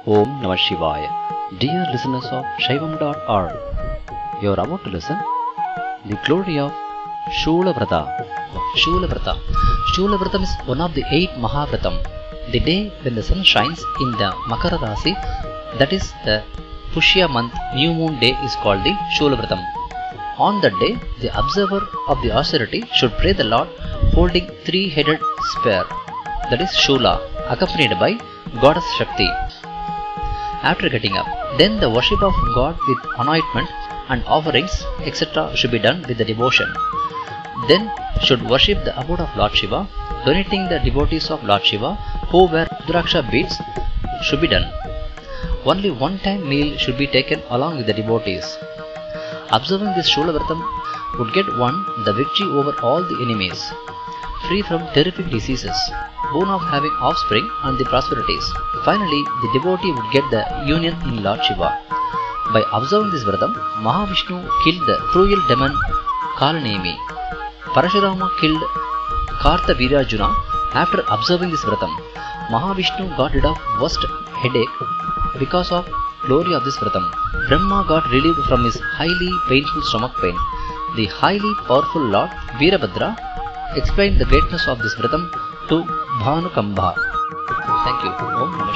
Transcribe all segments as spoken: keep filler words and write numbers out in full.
Om Namah Shivaya. Dear listeners of Shaivam dot org, you are about to listen the glory of Shulavrata. Shulavrata. Shulavrata is one of the eight Mahavratam. The day when the sun shines in the Makara Rasi, that is the Pushya month new moon day, is called the Shulavratam. On that day, the observer of the austerity should pray the Lord holding three-headed spear, that is Shula, accompanied by Goddess Shakti. After getting up, then the worship of God with anointment and offerings, et cetera should be done with the devotion. Then should worship the abode of Lord Shiva, donating the devotees of Lord Shiva who wear Rudraksha beads should be done. Only one time meal should be taken along with the devotees. Observing this Shulavratam would get one the victory over all the enemies, free from terrific diseases, boon of having offspring and the prosperities. Finally, the devotee would get the union in Lord Shiva. By observing this Vratam, Mahavishnu killed the cruel demon Kalanemi. Parashurama killed Kartavirajuna. After observing this Vratam, Mahavishnu got rid of worst headache because of glory of this Vratam. Brahma got relieved from his highly painful stomach pain. The highly powerful Lord Veerabhadra explained the greatness of this Vratam to Bhanukambha. Thank you. Om Namah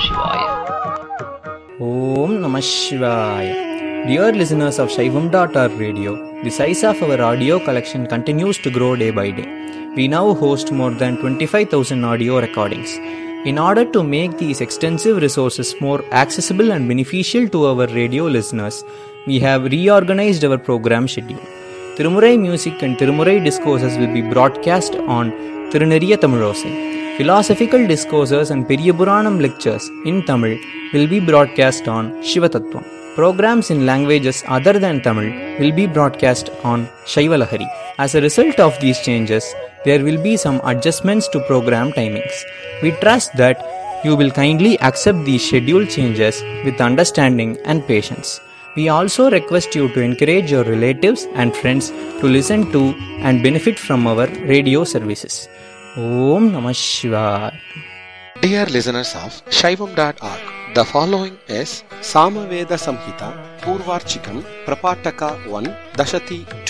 Shivaya. Om Namah Shivaya. Dear listeners of Shaivam dot org radio, the size of our audio collection continues to grow day by day. We now host more than twenty-five thousand audio recordings. In order to make these extensive resources more accessible and beneficial to our radio listeners, we have reorganized our program schedule. Tirumurai music and Tirumurai discourses will be broadcast on Tiruneriya Tamilosai. Philosophical discourses and Periyapuranam lectures in Tamil will be broadcast on Shivatattvam. Programs in languages other than Tamil will be broadcast on Shaivalahari. As a result of these changes, there will be some adjustments to program timings. We trust that you will kindly accept these schedule changes with understanding and patience. We also request you to encourage your relatives and friends to listen to and benefit from our radio services. Om Namah Shivaya. Dear listeners of Shaivam dot org, the following is Samaveda Samhita Purvarchikam Prapataka one Dashati